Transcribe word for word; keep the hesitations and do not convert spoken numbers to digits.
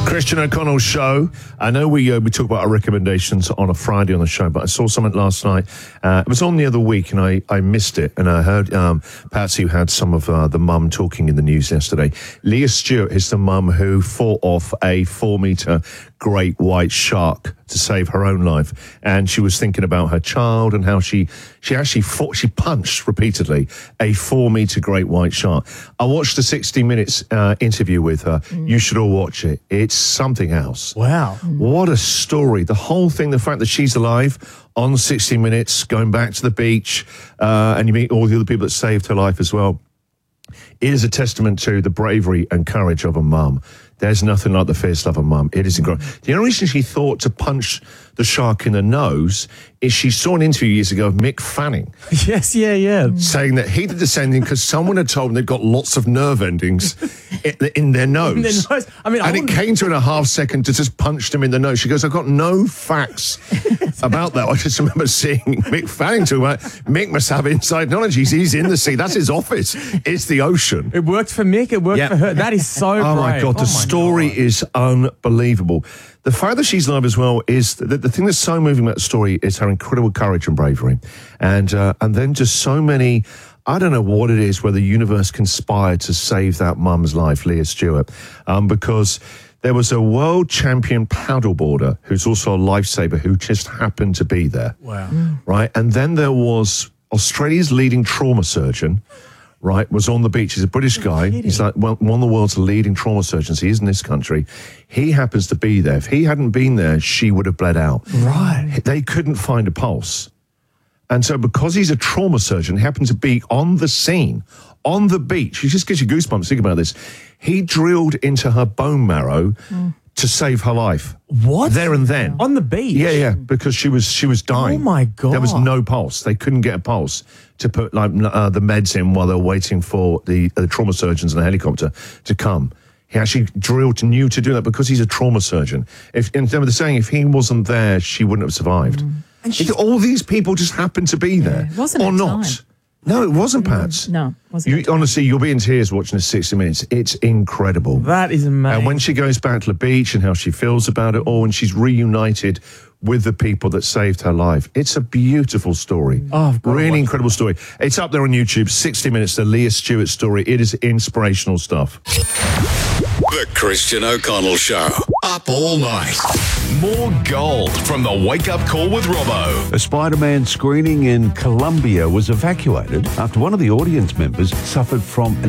Christian O'Connell Show. I know we uh, we talk about our recommendations on a Friday on the show, but I saw something last night. Uh, it was on the other week, and I, I missed it. And I heard um, Patsy, who had some of uh, the mum talking in the news yesterday. Leah Stewart is the mum who fought off a four-metre great white shark to save her own life. And she was thinking about her child and how she, she actually fought, she punched repeatedly a four-metre great white shark. I watched the sixty minutes uh, interview with her. Mm. You should all watch it. It's something else. Wow. What a story. The whole thing, the fact that she's alive on sixty minutes, going back to the beach, uh, and you meet all the other people that saved her life as well. It is a testament to the bravery and courage of a mum. There's nothing like the fierce love of mum. It is incredible. The only reason she thought to punch the shark in the nose is she saw an interview years ago of Mick Fanning. Yes, yeah, yeah. Saying that he did the same thing because someone had told him they've got lots of nerve endings in, in their nose. In their nose. I mean, I and it came to her in a half second to just punch them in the nose. She goes, I've got no facts about that. I just remember seeing Mick Fanning talking about Mick must have inside knowledge. He's, he's in the sea. That's his office. It's the ocean. It worked for Mick. It worked yeah. for her. That is so Oh, brave. my God. The oh story God. is unbelievable. The fact that she's alive as well is the, the thing that's so moving about the story is her incredible courage and bravery. And, uh, and then just so many, I don't know what it is where the universe conspired to save that mum's life, Leah Stewart, um, because there was a world champion paddleboarder who's also a lifesaver who just happened to be there. Wow. Mm. Right. And then there was Australia's leading trauma surgeon, right, was on the beach. He's a British guy. He's like one, one of the world's leading trauma surgeons. He is in this country. He happens to be there. If he hadn't been there, she would have bled out. Right. They couldn't find a pulse. And so because he's a trauma surgeon, he happened to be on the scene, on the beach. It just gives you goosebumps. Think about this. He drilled into her bone marrow mm. to save her life. What? There and then. On the beach? Yeah, yeah, because she was she was dying. Oh, my God. There was no pulse. They couldn't get a pulse to put like uh, the meds in while they were waiting for the, uh, the trauma surgeons and the helicopter to come. He actually drilled, knew to do that because he's a trauma surgeon. If, and they were saying if he wasn't there, she wouldn't have survived. Mm. And if all these people just happened to be there. Yeah, wasn't or it not. time? No, it wasn't, Pats. No, it wasn't. You, honestly, you'll be in tears watching the sixty minutes. It's incredible. That is amazing. And when she goes back to the beach and how she feels about it all, and she's reunited with the people that saved her life. It's a beautiful story. Oh, really incredible story. It's up there on YouTube, sixty minutes, the Leah Stewart story. It is inspirational stuff. The Christian O'Connell Show. Up all night. More gold from the Wake Up Call with Robbo. A Spider-Man screening in Colombia was evacuated after one of the audience members suffered from an